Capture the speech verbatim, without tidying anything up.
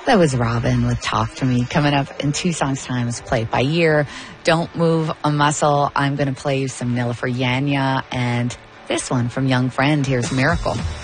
That was Robin with Talk to Me. Coming up in two songs' time is Play It By Ear. Don't Move a Muscle. I'm going to play you some Nilüfer Yanya and this one from Young Friend. Here's Miracle.